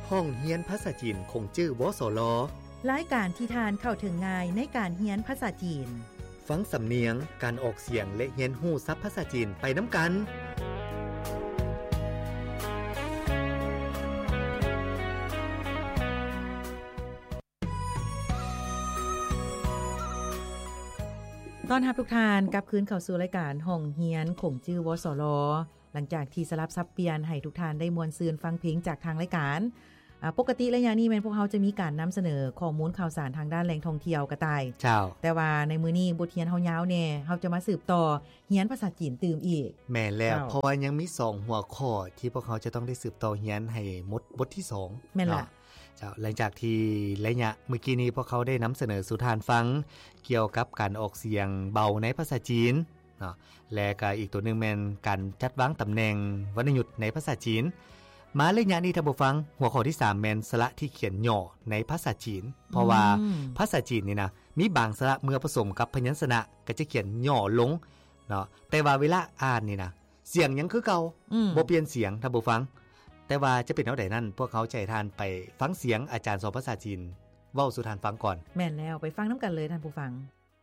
ห้องเฮียนภาษาจีนคงจื้อวสลรายการที่ทานเข้าถึงง่ายในการเฮียนภาษาจีนฟังสำเนียงการออกเสียงและเฮียนฮู้ศัพท์ภาษาจีนไปน้ำกันตอนรับทุกท่านกลับคืนเข้าสู่รายการห้องเฮียนคงจื้อวสลหลังจากที่สลับซับเปลี่ยนให้ทุกท่านได้มวลซืนฟังเพลงจากทางรายการปกติแล้วอย่างนี้แม่นพวกเราจะมีการนำเสนอข้อมูลข่าวสารทางด้านแหล่งท่องเที่ยวกระต่ายเจ้าแต่ว่าในมื้อนี้บทเรียนเฮายาวแน่เฮาจะมาสืบต่อเรียนภาษาจีนตื่มอีกแม่นแล้วเพราะว่ายังมี2หัวข้อที่พวกเขาจะต้องได้สืบต่อเรียนให้หมดบทที่2 แม่นล่ะเจ้าหลังจากที่ระยะเมื่อกี้นี้พวกเขาได้นำเสนอสู่ทานฟังเกี่ยวกับการออกเสียงเบาในภาษาจีนเนาะและก็อีกตัวนึงแม่นการจัดวางตำแหน่งวรรณยุกต์ในภาษาจีนมาระยะนี้ท่านผู้ฟังหัวข้อที่3แม่นสระที่เขียนย่อในภาษาจีนเพราะว่าภาษาจีนนี่นะมีบางสระเมื่อผสมกับพยัญชนะก็จะเขียนย่อลงเนาะแต่ว่าเวลาอ่านนี่นะเสียงยังคือเก่าบ่เปลี่ยนเสียงท่านผู้ฟังแต่ว่าจะเป็นเท่าใดนั้นพวกเขาจะให้ท่านไปฟังเสียงอาจารย์สอนภาษาจีนเว้าสู่ท่านฟังก่อนแม่นแล้วไปฟังนำกันเลยท่านผู้ฟัง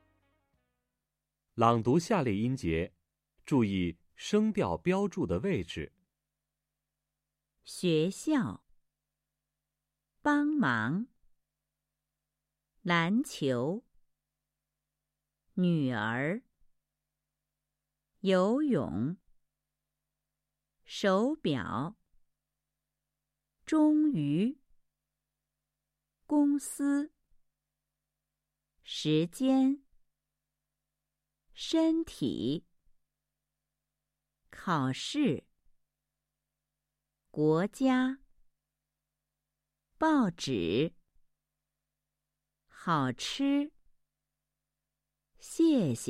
朗读下列音节，注意声调标注的位置。 学校，帮忙，篮球，女儿，游泳，手表，终于，公司，时间，身体，考试，国家，报纸，好吃，谢谢，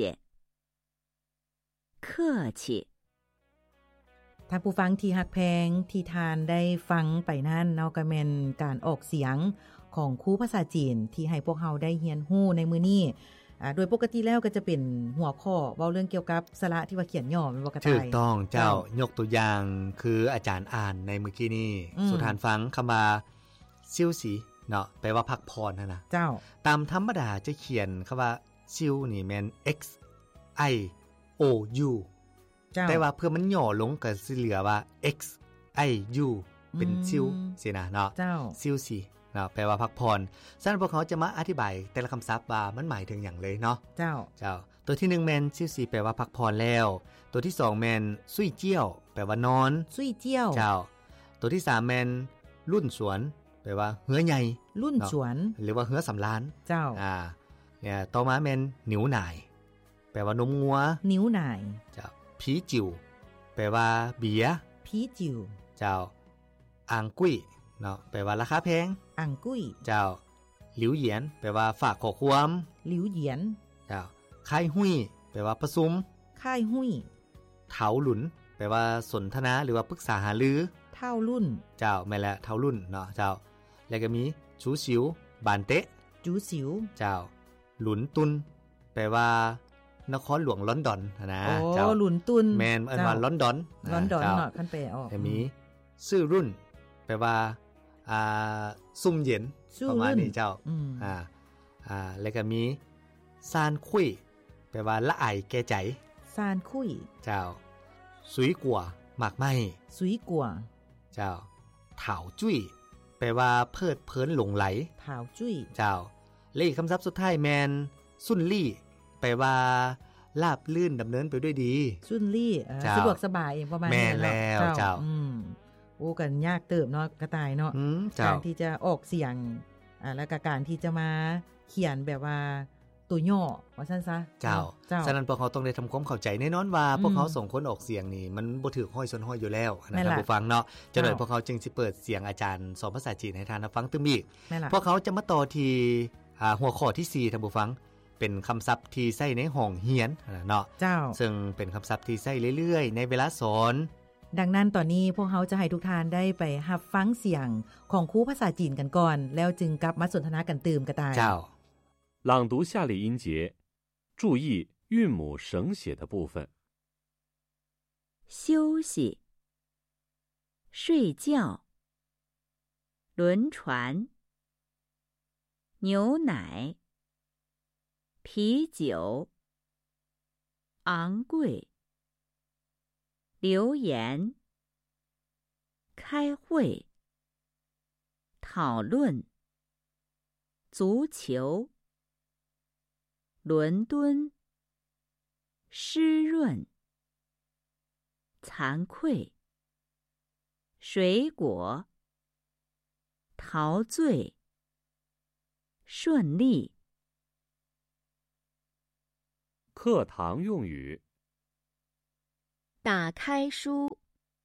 客气ท่านผู้ฟังที่ฮักแพงที่ทานได้ฟังไปนั่นเนาะก็แม่นการออกเสียงของครูภาษาจีนที่ให้พวกเฮาได้เรียนรู้ในมื้อนี้โดยปกติแล้วก็จะเป็นหัวข้อเว้าเรื่องเกี่ยวกับสระที่ว่าเขียนย่อแม่นบ่กระต่ายถูกต้องเจ้ายกตัวอย่างคืออาจารย์อ่านในเมื่อกี้นี้สุทานฟังคำว่าซิวสีเนาะแปลว่าพักพรนะเจ้าตามธรรมดาจะเขียนคำว่าซิวนี่แม่น x i o u แต่ว่าเพื่อมันย่อลงก็สิเหลือว่า x i u เป็นซิวสินะเนาะซิวสีเนาะแปลว่าพักพรฉะนั้นพวกเขาจะมาอธิบายแต่ละคำศัพท์ว่ามันหมายถึงอย่างเลยเนาะเจ้าตัวที่1แมนซิวซีแปลว่าพักพรแล้วตัวที่2แมนซุยเจี้ยวแปลว่านอนซุยเจี้ยวเจ้าตัวที่3แมนรุ่นสวนแปลว่าเหือใหญ่รุ่นสวนหรือว่าเหือสำล้านเจ้าเนี่ยต่อมาแมนหนิวหน่ายแปลว่านมงัวหนิวหน่ายเจ้าผีจิ๋วแปลว่าเบียร์ผีจิ๋วเจ้าอ่างกุ้ยเนาะแปลว่าราคาแพงอ่างกุ้ยเจ้าหลิวเหยียนแปลว่าฝากขอความหลิวเหยียนเจ้าค่ายหุ้ยแปลว่าประชุมค่ายหุ้ยเถาหลุนแปลว่าสนทนาหรือว่าปรึกษาหารือเท่ารุ่นเจ้าแม่นแล้วเถารุ่นเนาะเจ้าแล้วก็มีจูสิวบานเตะจูสิวเจ้าหลุนตุนแปลว่านครหลวงลอนดอนนะเจ้าหลุนตุนแม่นอันว่าลอนดอนเนาะคันแปลออกแล้วมีซื่อรุ่นแปลว่าซุ่มเย็นประมาณนี้เจ้าแล้วก็มีซานคุยแปลว่าละอายแก่ใจซานคุยเจ้าสุยกัวหมากไม้สุยกัวเจ้าเถาจุ้ยแปลว่าเพลิดเพลินหลงไหลเถาจุ้ยเจ้าและอีกคำศัพท์สุดท้ายแมนซุนลี่แปลว่าราบลื่นดำเนินไปด้วยดีซุนลี่สะดวกสบายประมาณนี้แม่แล้วเจ้าโอ้กันยากเติบเนาะกระต่ายเนาะการที่จะออกเสียงแล้วก็การที่จะมาเขียนแบบว่าตัวย่อว่าซั่นซะเจ้าฉะนั้นพวกเขาต้องได้ทำความเข้าใจแน่นอนว่าพวกเขาส่งคนออกเสียงนี่มันบ่ถูกห้อยชนห้อยอยู่แล้วนะครับผู้ฟังเนาะจังได๋พวกเขาจึงสิเปิดเสียงอาจารย์สอนภาษาจีนให้ท่านฟังตึมอีกพวกเขาจะมาต่อที่หัวข้อที่4ท่านผู้ฟังเป็นคำศัพท์ที่ใช้ในห้องเรียนเนาะซึ่งเป็นคำศัพท์ที่ใช้เรื่อยๆในเวลาสอนดังนั้นตอนนี้พวกเขาจะให้ทุกท่านได้ไปรับฟังเสียงของครูภาษาจีนกันก่อนแล้วจึงกลับมาสนทนากันตื่มกระต่าย朗读下列音节，注意韵母省写的部分。 休息，睡觉， 轮船牛奶啤酒昂贵留言开会讨论足球伦敦湿润惭愧水果陶醉顺利课堂用语打开书，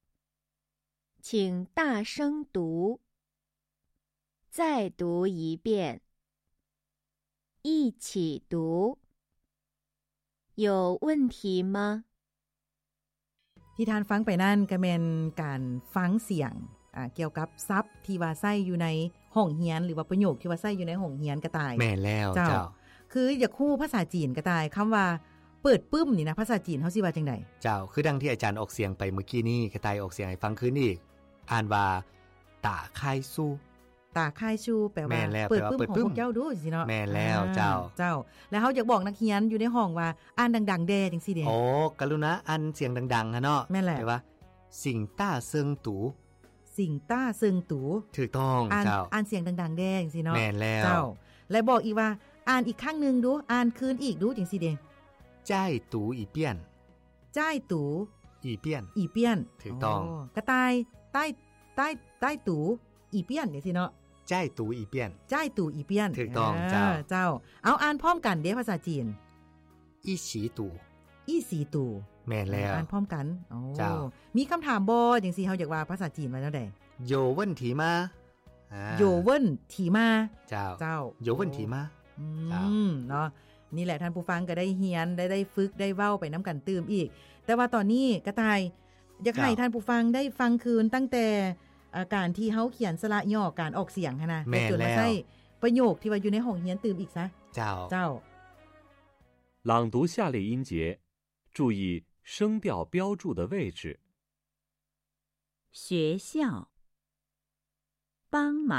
请大声读，再读一遍，一起读。有问题吗？ ที่ท่านฟังไปนั่นก็เป็นการฟังเสียงเกี่ยวกับศัพท์ที่ว่าใช้อยู่ในห้องเรียนหรือว่าประโยคที่ว่าใช้อยู่ในห้องเรียนก็ตายแม่นแล้วเจ้าคืออยากฮู้ภาษาจีนก็ตายคำว่าเปิดปึ้มนี่นะภาษาจีนเฮาสิว่าจังได๋เจ้าคือดังที่อาจารย์ออกเสียงไปเมื่อกี้นี้ก็ตายออกเสียงให้ฟังคืนอีกอ่านว่าตาคายซูตาคายชูแปลว่าเปิดปึ้มของพวกเจ้าดูสิเนาะแม่นแล้วเจ้าแล้วเฮาอยากบอกนักเรียนอยู่ในห้องว่าอ่านดังๆแดจังซี่เด้โอ้กรุณาอ่านเสียงดังๆฮะเนาะแม่นแหละแปลว่าสิงต้าเซิงตูสิงต้าเซิงตูถูกต้องเจ้าอ่านเสียงดังๆแดจังซี่เนาะแม่นแล้วเจ้าและบอกอีกว่าอ่านอีกครั้งนึงดูอ่านคืนอีกดูจังซี่เด้จ้ายตูอีเปี้ยนจ้ายตูอีเปี้ยนอีเปี้ยนถูกต้องกระต่ายใต้ตูอีเปี้ยนจังซี่เนาะจ้ายตูอีเปี้ยนจ้ายตูอีเปี้ยนถูกต้องเจ้าเอาอ่านพร้อมกันเด้ภาษาจีนอีสีตูอีสีตูแม่นแล้วอ่านพร้อมกันเจ้ามีคำถามบ่จังซี่เฮาอยากว่าภาษาจีนว่าจังได๋โยเวินถีมาโยเวินถีมาเจ้าโยเวินถีมาเนาะนี่แหละท่านผู้ฟังก็ได้เรียนได้ฝึกได้เว้าไปนำกันตื่มอีกแต่ว่าตอนนี้กระต่ายอยากให้ท่านผู้ฟังได้ฟังคืนตั้งแต่การที่เฮาเขียนสระย่อการออกเสียงหั่นน่ะจนมาใช้ประโยคที่ว่าอยู่ในห้องเรียนตื่มอีกซะเจ้า朗读下列音节注意声调标注的位置学校帮忙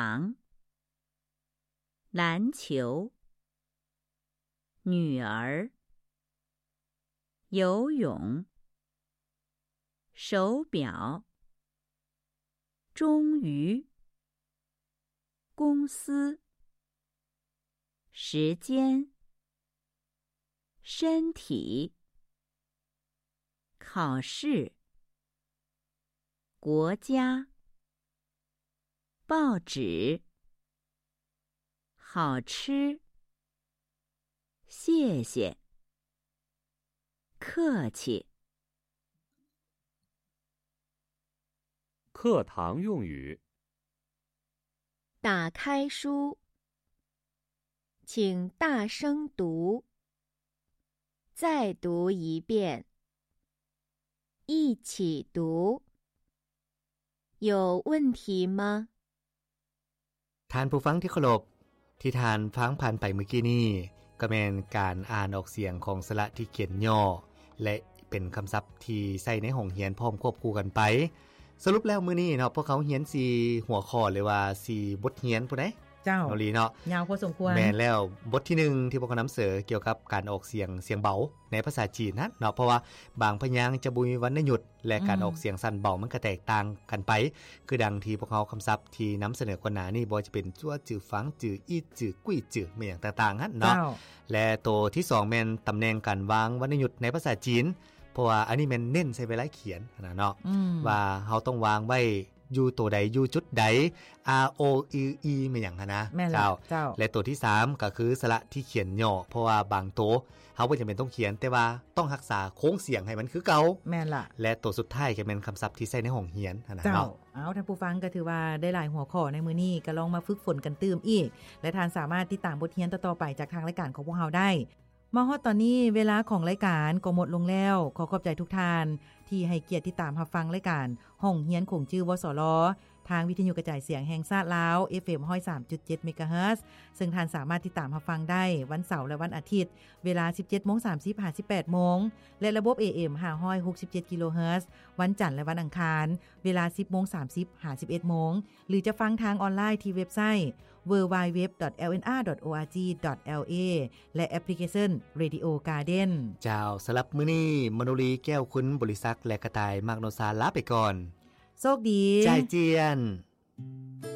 篮球女儿游泳手表终于公司时间身体考试国家报纸好吃谢谢客气课堂用语打开书，请大声读，再读一遍，一起读。有问题吗？ ท่านผู้ฟังที่เคารพที่ท่านฟังผ่านไปเมื่อกี้นี้ก็แม่นการอ่านออกเสียงของสระที่เขียนย่อและเป็นคำศัพท์ที่ใช้ในห้องเรียนพร้อมควบคู่กันไปสรุปแล้วมื้อนี้เนาะพวกเขาเรียน4หัวข้อหรือว่า4บทเรียนพุ่นเด้เจ้าลีเนาะยาวพอสมควรแม่นแล้วบทที่1ที่พวกเขานำเสนอเกี่ยวกับการออกเสียงเบาในภาษาจีนนะเนาะเพราะว่าบางพยางค์จะบ่มีวรรณยุกต์และการออกเสียงสั้นเบามันก็แตกต่างกันไปคือดังที่พวกเขาคำศัพท์ที่นำเสนอก่อนหน้านี้บ่จะเป็นจั่วจื่อฟังจื่ออีจื่อกุ้ยจื่อแม่นต่างๆหั่นเนาะและตัวที่2แม่นตำแหน่งการวางวรรณยุกต์ในภาษาจีนเพราะว่าอันนี้แม่นเน้นใช้เวลาเขียนนะเนาะว่าเฮาต้องวางไว้อยู่ตัวใดอยู่จุดใด R O E E เป็นหยังนะเจ้าและตัวที่3ก็คือสระที่เขียนย่อเพราะว่าบางตัวเฮาบ่จำเป็นต้องเขียนแต่ว่าต้องรักษาโค้งเสียงให้มันคือเก่าแม่นล่ะและตัวสุดท้ายก็เป็นคำศัพท์ที่ใช้ในห้องเรียนนะเนาะเอาท่านผู้ฟังก็ถือว่าได้หลายหัวข้อในมื้อนี้ก็ลองมาฝึกฝนกันตื่มอีกและท่านสามารถติดตามบทเรียนต่อๆไปจากทางรายการของพวกเราได้มาฮอดตอนนี้เวลาของรายการก็หมดลงแล้วขอขอบใจทุกท่านที่ให้เกียรติติดตามรับฟังรายการห้องเรียนคงชื่อวสรทางวิทยุกระจายเสียงแห่งชาติลาว FM 103.7 เมกะเฮิรตซ์ซึ่งท่านสามารถติดตามรับฟังได้วันเสาร์และวันอาทิตย์เวลา 17:30 น. 18 น. และระบบ AM 567 กิโลเฮิรตซ์วันจันทร์และวันอังคารเวลา 10:30 น. 11 น. หรือจะฟังทางออนไลน์ที่เว็บไซต์ www.lnr.org.la และแอปพลิเคชัน Radio Garden เจ้าสำหรับมื้อนี้มโนรีแก้วคุณบริษัทและกระต่ายมากโนซาลาไปก่อนโชคดีจ่ายเจียน